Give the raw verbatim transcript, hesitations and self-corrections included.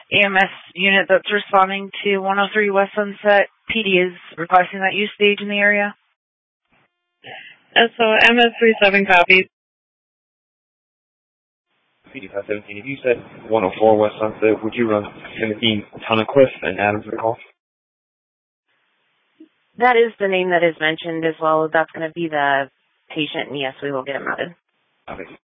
E M S unit that's responding to one oh three West Sunset. P D is requesting that you stage in the area. And so M S thirty-seven copies. P D five seventeen, if you said one oh four West Sunset, would you run Timothy Tunnicliffe and Adams for the call? That is the name that is mentioned as well. That's going to be the patient, and yes, we will get him routed. Okay.